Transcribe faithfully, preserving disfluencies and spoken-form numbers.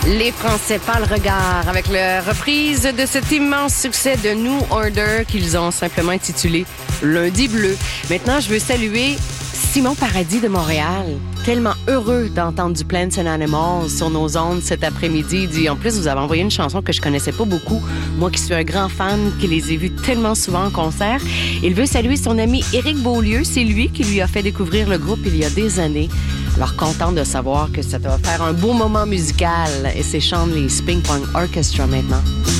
Les Français par le regard avec la reprise de cet immense succès de New Order qu'ils ont simplement intitulé Lundi bleu. Maintenant, je veux saluer Simon Paradis de Montréal. Tellement heureux d'entendre du Plants and Animals sur nos ondes cet après-midi. Il dit, en plus, vous avez envoyé une chanson que je connaissais pas beaucoup. Moi qui suis un grand fan, qui les ai vus tellement souvent en concert. Il veut saluer son ami Éric Beaulieu. C'est lui qui lui a fait découvrir le groupe il y a des années. Alors, content de savoir que ça va faire un beau moment musical. Et c'est Sean Lee's Ping Pong Orchestra maintenant.